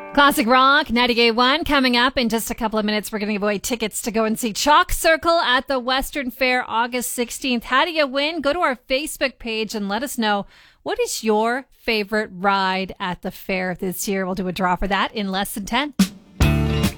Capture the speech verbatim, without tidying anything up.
Classic Rock, ninety-eight point one. Coming up in just a couple of minutes, we're going to give away tickets to go and see Chalk Circle at the Western Fair August sixteenth. How do you win? Go to our Facebook page and let us know, what is your favorite ride at the fair this year? We'll do a draw for that in less than ten.